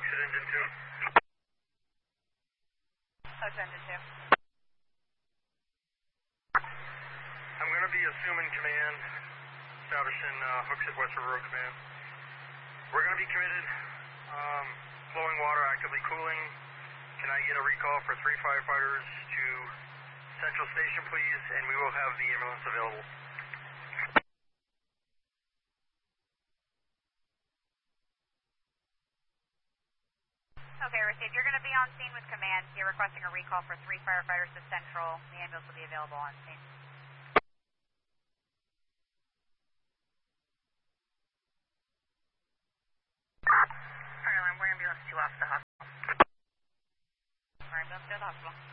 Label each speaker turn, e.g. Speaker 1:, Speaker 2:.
Speaker 1: at engine 2.
Speaker 2: Hooks engine 2.
Speaker 1: I'm going to be assuming command, establishing hooks at West River Road Command. We're going to be committed, flowing water, actively cooling. Can I get a recall for 3 firefighters to Central Station, please, and we will have the ambulance available.
Speaker 2: Okay, received. You're going to be on scene with command. You're requesting a recall for 3 firefighters to Central. The ambulance will be available on scene. Fire alarm, we're ambulance 2 off the hospital. We're ambulance 2 at the hospital.